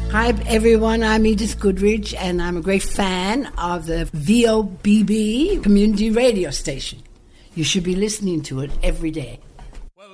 Hi, everyone. I'm Edith Goodrich, and I'm a great fan of the VOBB community radio station. You should be listening to it every day.